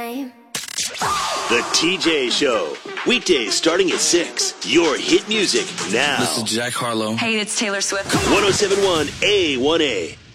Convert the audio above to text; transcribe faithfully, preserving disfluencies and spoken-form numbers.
time. The T J Show. Weekdays starting at six. Your hit music now. This is Jack Harlow. Hey, it's Taylor Swift. one oh seven point one A one A.